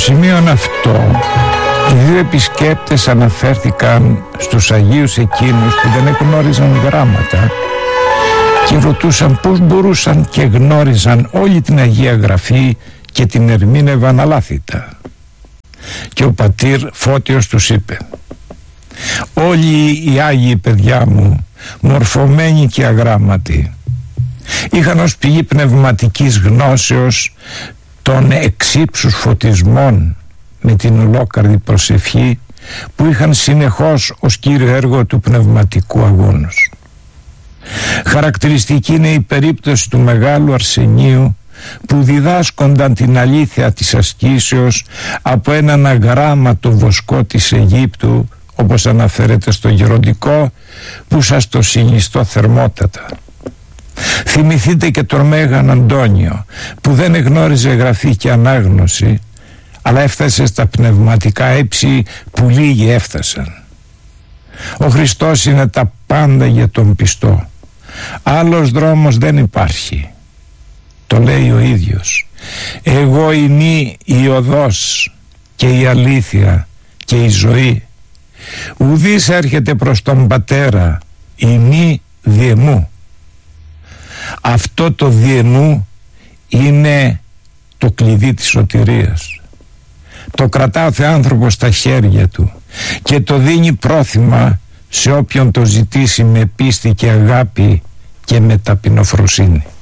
σημείο αυτό οι δύο επισκέπτες αναφέρθηκαν στους Αγίους εκείνους που δεν εγνώριζαν γράμματα και ρωτούσαν πώς μπορούσαν και γνώριζαν όλη την Αγία Γραφή και την ερμήνευαν αλάθητα. Και ο πατήρ Φώτιος τους είπε: όλοι οι Άγιοι, παιδιά μου, μορφωμένοι και αγράμματοι, είχαν ως πηγή πνευματικής γνώσεως των εξύψους φωτισμών με την ολόκαρδη προσευχή που είχαν συνεχώς ως κύριο έργο του πνευματικού αγώνος. Χαρακτηριστική είναι η περίπτωση του Μεγάλου Αρσενίου που διδάσκονταν την αλήθεια της ασκήσεως από έναν αγράμματο βοσκό της Αιγύπτου, όπως αναφέρεται στο γεροντικό, που σας το συνιστώ θερμότατα. Θυμηθείτε και τον Μέγαν Αντώνιο που δεν εγνώριζε γραφή και ανάγνωση, αλλά έφτασε στα πνευματικά έψη που λίγοι έφτασαν. Ο Χριστός είναι τα πάντα για τον πιστό. Άλλος δρόμος δεν υπάρχει. Το λέει ο ίδιος: εγώ είμαι η οδός και η αλήθεια και η ζωή. Ουδής έρχεται προς τον Πατέρα ημί διεμού. Αυτό το διεμού είναι το κλειδί της σωτηρίας. Το κρατά ο Θεάνθρωπος στα χέρια του και το δίνει πρόθυμα σε όποιον το ζητήσει με πίστη και αγάπη και με ταπεινοφροσύνη.